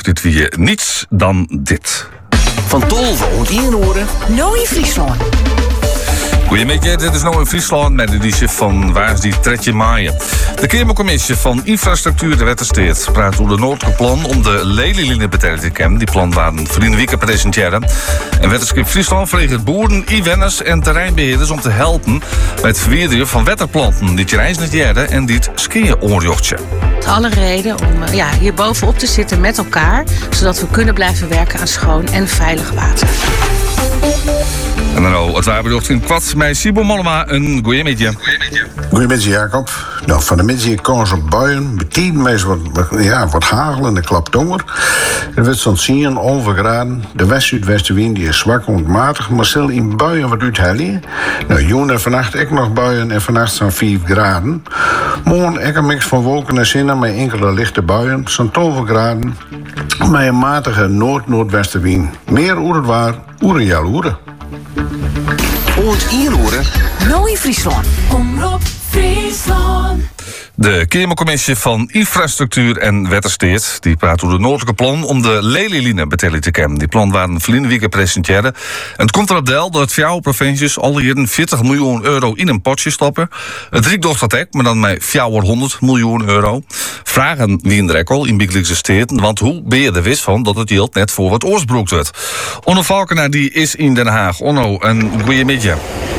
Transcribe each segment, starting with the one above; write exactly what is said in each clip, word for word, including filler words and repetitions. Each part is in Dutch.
dit weer niets dan dit. Van Tolve hoort hier horen. Nou in Friesland. Goedemiddag, dit is nou in Friesland met de editie van Waar is die Tretje Maaien. De Kamercommissie van Infrastructuur de Wettersteed praat over de noodlijke plan om de Lelylijn betalen te kennen. Die plan waren verleden week presenteren. En Wetterskip Friesland vreegt boeren, inwoners en terreinbeheerders om te helpen bij het verwijderen van wetterplanten die het niet jaren en die het skiën onjochtje. Alle reden om ja, hier bovenop te zitten met elkaar, zodat we kunnen blijven werken aan schoon en veilig water. En dan nou, het wapendocht in kwad met Sibo Mollema. Een goeiemiddag. Goedemiddag, Jacob. Nou, van de middag kans op buien. Betien meestal wat, wat, ja, wat hagel en de klap donger. Er wordt zo'n zien, ongeveer graden. De west-zuidwestenwind die is zwak onmatig, maar stil in buien wat uithellen. Nou, joen en vannacht ik nog buien en vannacht zo'n vijf graden. Morgen ik een mix van wolken en zinnen met enkele lichte buien. Zo'n twaalf graden. Met een matige noord-noordwestenwind. Meer oer het waar, oeren jal oeren. Hoort hier horen. Nou in Friesland. Omroep Friesland. De Kamercommissie van Infrastructuur en Wettersteed die praat over het noodlijke plan om de Lelylijn betalen te kennen. Die plan waren verleden week presenteren. En het komt erop deel dat vier provincies al hier veertig miljoen euro in een potje stoppen. Het Riek docht dat ook, maar dan met vierhonderd miljoen euro. Vragen wie in de rekkel in Biekelijkse steden, want hoe ben je er wist van dat het geld net voor wat oorsproekt wordt? Onno Valkenaar die is in Den Haag. Onno, een goeiemiddag.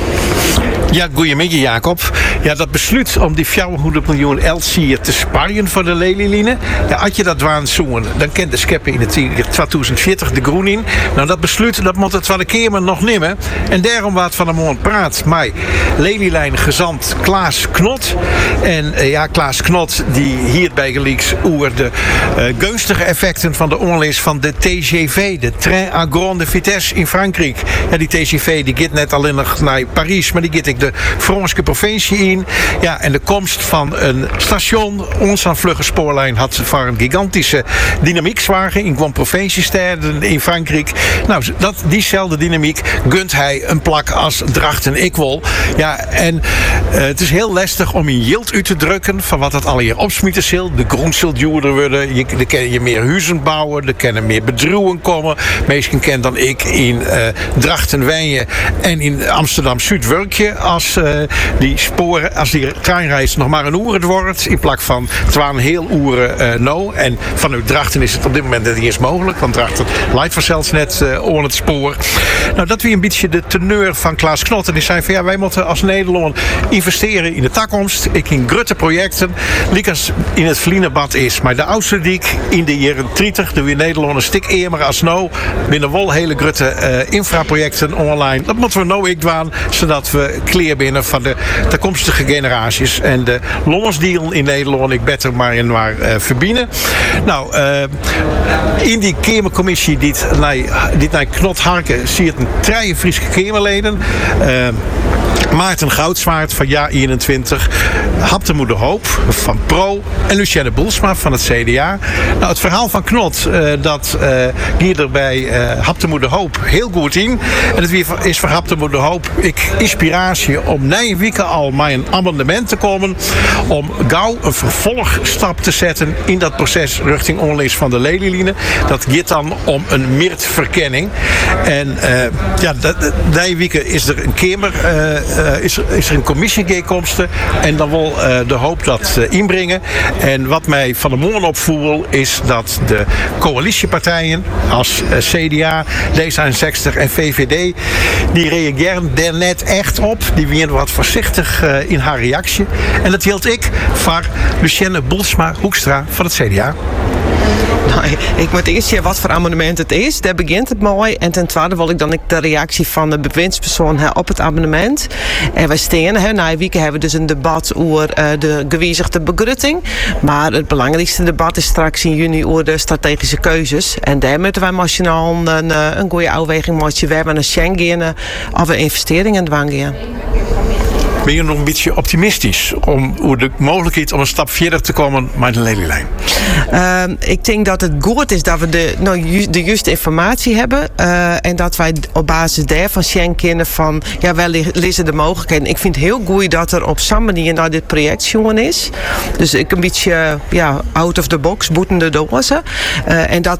Ja, goeiemiddag Jacob. Ja, dat besluit om die vierhonderd miljoen elsier te sparen voor de Lelylijn. Ja, als je dat waan zoen, dan kent de scheppen in het twintig veertig de groen in. Nou, dat besluit, dat moet het wel een keer maar nog nemen. En daarom wat van de morgen praat mij Lelylijn gezant Klaas Knot. En uh, ja, Klaas Knot die hierbij gelieks over de uh, gunstige effecten van de onlees van de T G V, de Train à Grande Vitesse in Frankrijk. Ja, die T G V die gaat net alleen nog naar Parijs, maar die gaat ik de Franse provincie in. Ja, en de komst van een station, ons aan vlugge spoorlijn, had voor een gigantische dynamiek zwagen in gewoon provinciesteden in Frankrijk. Nou, dat, diezelfde dynamiek gunt hij een plak als Drachten Ikwol. Ja, en uh, het is heel lastig om in yield uit te drukken van wat dat al hier opsmieten zil. De grond zult duurder worden. Je, er kan je meer huizen bouwen. Er kunnen meer bedrijven komen. Meestal ken dan ik in uh, Drachten Wijnje en in Amsterdam Zuidwurkje. Als uh, die sporen, als die treinreis nog maar een uur wordt, in plaats van twaalf heel uren uh, no. En vanuit Drachten is het op dit moment niet eens mogelijk, want Drachten leidt vanzelfs net uh, onder het spoor. Nou, dat weer een beetje de teneur van Klaas Knot. En die zei van ja, wij moeten als Nederland investeren in de toekomst. Ik in grote projecten. Liekens in het Vlienebad is, maar de oudste diek in de jaren dertig, de weer Nederland een stuk eerder als nou. Binnen wel hele grote uh, infraprojecten online. Dat moeten we nou ik doen, zodat we clear binnen van de toekomstige generaties. En de lommelsdeal in Nederland, ik beter maar in waar uh, verbinden. Nou, uh, in die Kamercommissie die naar Knot harken, zie je een treien Friese Kamerleden. Uh, Maarten Goudswaard van jaar eenentwintig, Haptemoe de Hoop van Pro en Lucienne Boelsma van het C D A. Nou, het verhaal van Knot, uh, dat uh, hier er bij uh, Haptemoe de Hoop heel goed in. En het is voor Haptemoe de Hoop ik inspiratie om na een week al met een amendement te komen om gauw een vervolgstap te zetten in dat proces richting onlees van de Lelylijn. Dat gaat dan om een meertverkenning. En uh, ja, die week is er een Kamer uh, Uh, is, er, is er een commissiebijeenkomsten en dan wil uh, de hoop dat uh, inbrengen. En wat mij van de morgen opvoel is dat de coalitiepartijen als uh, C D A, D zesenzestig en V V D, die reageren daar net echt op. Die waren wat voorzichtig uh, in haar reactie. En dat hield ik voor Lucienne Boelsma Hoekstra van het C D A. Nou, ik moet eerst zien wat voor amendement het is. Daar begint het mooi. En ten tweede wil ik dan de reactie van de bewindspersoon hè, op het amendement. En wij staan, hè, na een week hebben we dus een debat over uh, de gewijzigde begroting. Maar het belangrijkste debat is straks in juni over de strategische keuzes. En daar moeten wij nationaal een, een goede afweging maken. We hebben een Schengen of we investeringen dwang gaan. Ben je nog een beetje optimistisch om hoe de mogelijkheid om een stap verder te komen met de Lelylijn? Uh, ik denk dat het goed is dat we de, nou, ju- de juiste informatie hebben. Uh, en dat wij op basis daarvan zien kunnen van, ja, wel liggen de mogelijkheden. Ik vind het heel goed dat er op zo'n manier naar dit project jongen is. Dus ik een beetje, ja, out of the box, boetende dozen. Uh, en dat